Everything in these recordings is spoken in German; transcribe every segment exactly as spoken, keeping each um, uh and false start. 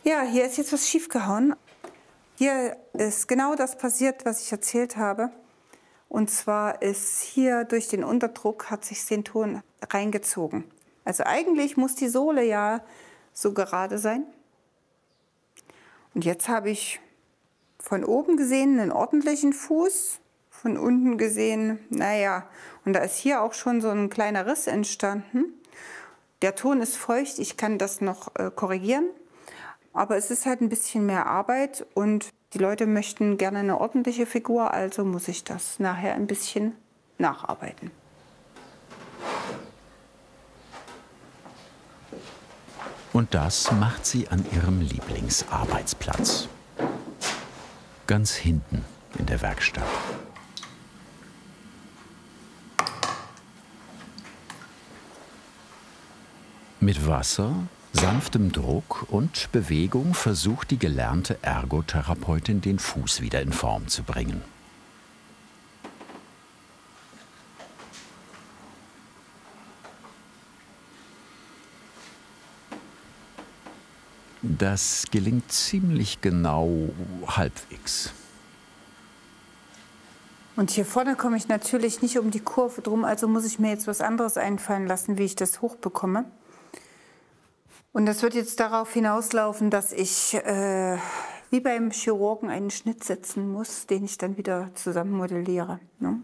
Ja, hier ist jetzt was schiefgehauen. Hier ist genau das passiert, was ich erzählt habe. Und zwar ist hier durch den Unterdruck hat sich den Ton reingezogen. Also eigentlich muss die Sohle ja so gerade sein. Und jetzt habe ich von oben gesehen einen ordentlichen Fuß, von unten gesehen, naja, und da ist hier auch schon so ein kleiner Riss entstanden. Der Ton ist feucht, ich kann das noch äh, korrigieren, aber es ist halt ein bisschen mehr Arbeit und die Leute möchten gerne eine ordentliche Figur, also muss ich das nachher ein bisschen nacharbeiten. Und das macht sie an ihrem Lieblingsarbeitsplatz. Ganz hinten in der Werkstatt. Mit Wasser, sanftem Druck und Bewegung versucht die gelernte Ergotherapeutin, den Fuß wieder in Form zu bringen. Das gelingt ziemlich genau halbwegs. Und hier vorne komme ich natürlich nicht um die Kurve drum, also muss ich mir jetzt was anderes einfallen lassen, wie ich das hochbekomme. Und das wird jetzt darauf hinauslaufen, dass ich äh, wie beim Chirurgen einen Schnitt setzen muss, den ich dann wieder zusammen modelliere. Ne?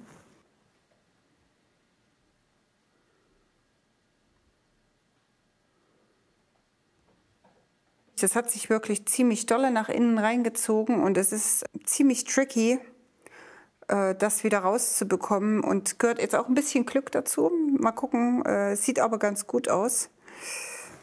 Das hat sich wirklich ziemlich dolle nach innen reingezogen und es ist ziemlich tricky, äh, das wieder rauszubekommen. Und gehört jetzt auch ein bisschen Glück dazu. Mal gucken, äh, sieht aber ganz gut aus.